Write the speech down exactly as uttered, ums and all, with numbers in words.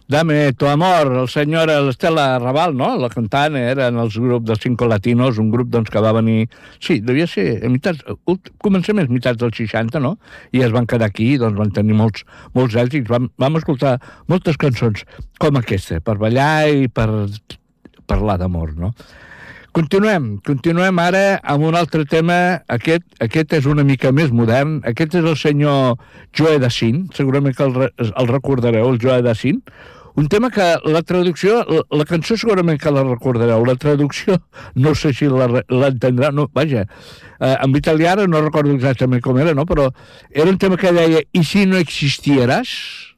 Dame tu amor, el senyor l'Estela Raval, no? La cantant era en els grups dels Cinco Latinos, un grup doncs, que va venir... Sí, devia ser a meitats, començaments meitats dels seixanta, no? I es van quedar aquí, doncs van tenir molts, molts èxits. Vam, vam escoltar moltes cançons com aquesta, per ballar i per parlar d'amor, no? Continuem, continuem ara amb un altre tema. Aquest, aquest és una mica més modern. Aquest és el senyor Joe Dassin, segurament que el, el recordareu, el Joe Dassin. Un tema que la traducció, la, la cançó segurament que la recordareu, la traducció no sé si l'entendrà, no, vaja, eh, en italià no recordo exactament com era, no? Però era un tema que deia, i si no existieras?